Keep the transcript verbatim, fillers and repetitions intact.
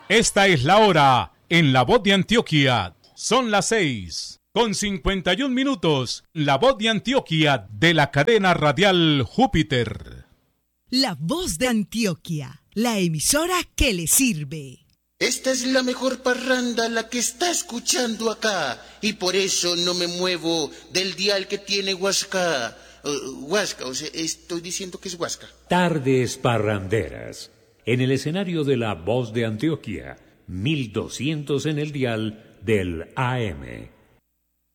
Esta es la hora en La Voz de Antioquia. Son las seis con cincuenta y un minutos. La Voz de Antioquia de la cadena radial Júpiter. La Voz de Antioquia, la emisora que le sirve. Esta es la mejor parranda, la que está escuchando acá, y por eso no me muevo del dial que tiene Huasca. Uh, Huasca, o sea, estoy diciendo que es Huasca. Tardes parranderas. En el escenario de La Voz de Antioquia, mil doscientos en el dial del A M.